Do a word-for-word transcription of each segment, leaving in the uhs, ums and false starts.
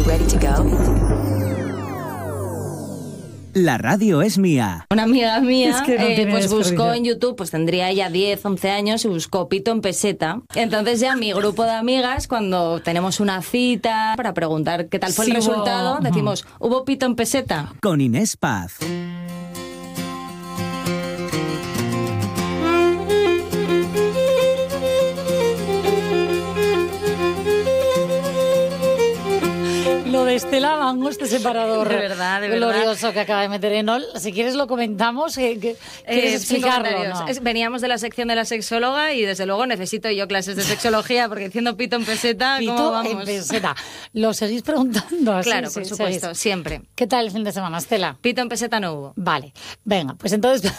you ready to go? La radio es mía. Una amiga mía es que no eh, pues buscó desperdicio. en YouTube, pues tendría ella diez, once años y buscó pito en peseta. Entonces ya mi grupo de amigas, cuando tenemos una cita para preguntar qué tal fue Sí, el hubo- resultado, decimos, ¿hubo pito en peseta? Con Inés Paz. Lo de Estela Mango, este separador De verdad, de verdad. glorioso que acaba de meter en Ol. Si quieres lo comentamos, eh, que- ¿quieres Eh, sin explicarlo? comentarios. ¿No? Es- veníamos de la sección de la sexóloga y desde luego necesito yo clases de sexología porque diciendo pito en peseta, ¿cómo Pito vamos? en peseta. ¿Lo seguís preguntando? así? Claro, Sí, por seguís. supuesto, siempre. ¿Qué tal el fin de semana, Estela? Pito en peseta no hubo. Vale, venga, pues entonces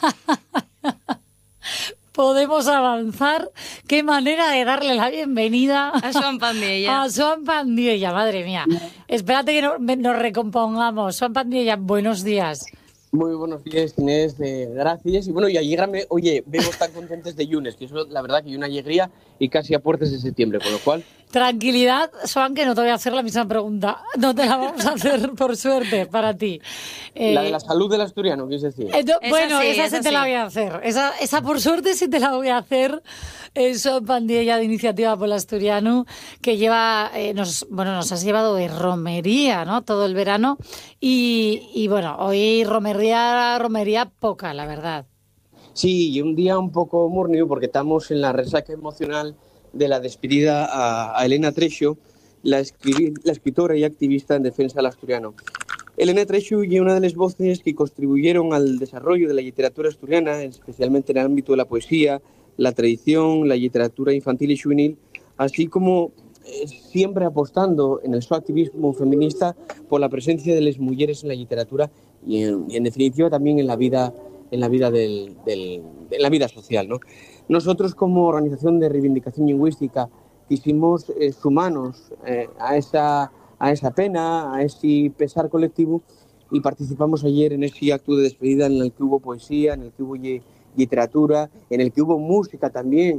podemos avanzar. Qué manera de darle la bienvenida A Joan Pandiella. A Joan Pandiella, madre mía. Espérate que no- nos recompongamos. Joan Pandiella, buenos días. Muy buenos días, Inés, eh, gracias. Y bueno, y allégrame, oye, vemos tan contentes de Yunes, que eso la verdad que hay una alegría y casi a puertas de septiembre, con lo cual... Tranquilidad, Joan, que no te voy a hacer la misma pregunta. No te la vamos a hacer, por suerte, para ti. Eh, La de la salud del asturiano, ¿quieres decir? Eh, no, Esa bueno, sí, esa, esa sí te sí. la voy a hacer. Esa, esa por suerte sí te la voy a hacer. Eso, Pandiella de Iniciativa por el Asturiano, que lleva, eh, nos, bueno, nos has llevado de romería, ¿no? Todo el verano. Y, y bueno, hoy romería, romería poca, la verdad. Sí, y un día un poco murnio porque estamos en la resaca emocional de la despedida a, a Elena Trexo, la, escri- la escritora y activista en defensa del asturiano. Elena Trexo es una de las voces que contribuyeron al desarrollo de la literatura asturiana, especialmente en el ámbito de la poesía, la tradición, la literatura infantil y juvenil, así como eh, siempre apostando en el su activismo feminista por la presencia de las mujeres en la literatura y en, y en definitiva también en la vida, en la vida, del, del, en la vida social, ¿no? Nosotros, como organización de reivindicación lingüística, quisimos eh, sumarnos eh, a, esa, a esa pena, a ese pesar colectivo, y participamos ayer en ese acto de despedida en el que hubo poesía, en el que hubo ye- literatura, en el que hubo música también.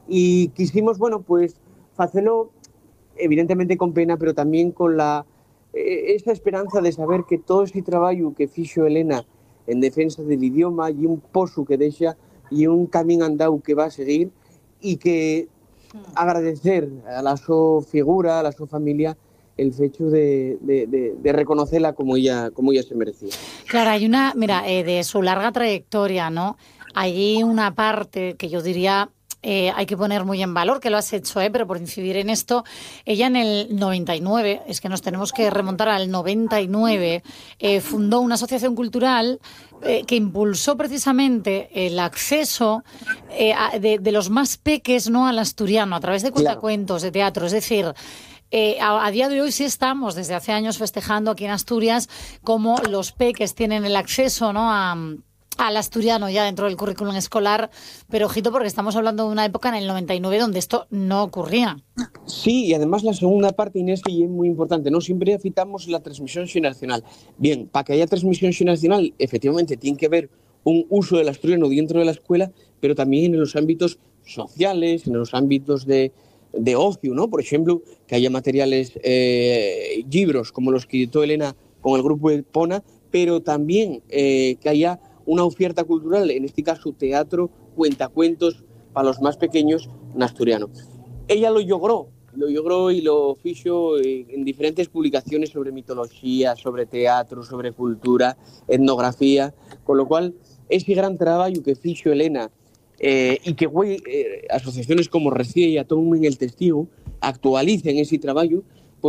Y quisimos, bueno, pues, hacerlo evidentemente con pena, pero también con la, eh, esa esperanza de saber que todo ese trabajo que fixo Elena en defensa del idioma y un pozo que deja y un camino andado que va a seguir, y que agradecer a la su figura, a la su familia, el hecho de, de, de, de reconocerla como ella, como ella se merecía. Claro, hay una, mira, eh, de su larga trayectoria, ¿no? Hay una parte que yo diría eh, hay que poner muy en valor, que lo has hecho, ¿eh? Pero por incidir en esto, ella en el noventa y nueve, es que nos tenemos que remontar al noventa y nueve, eh, fundó una asociación cultural eh, que impulsó precisamente el acceso eh, a- de, de los más peques, ¿no?, al asturiano, a través de cuentacuentos, de teatro, es decir... Eh, a, a día de hoy sí estamos desde hace años festejando aquí en Asturias cómo los peques tienen el acceso, ¿no?, a, al asturiano ya dentro del currículum escolar, pero ojito porque estamos hablando de una época en el noventa y nueve donde esto no ocurría. Sí, y además la segunda parte, Inés, que es muy importante, ¿no? Siempre afitamos la transmisión generacional. Bien, para que haya transmisión generacional, efectivamente, tiene que haber un uso del asturiano dentro de la escuela, pero también en los ámbitos sociales, en los ámbitos de, de ocio, ¿no? Por ejemplo, que haya materiales, eh, libros, como los que editó Elena con el grupo de Pona, pero también eh, que haya una oferta cultural, en este caso teatro, cuentacuentos, para los más pequeños, en asturiano. Ella lo logró, lo logró y lo fichó en diferentes publicaciones sobre mitología, sobre teatro, sobre cultura, etnografía, con lo cual ese gran trabajo que fichó Elena eh, y que güey, eh, asociaciones como Recía y Tomen el Testigo actualicen ese trabajo,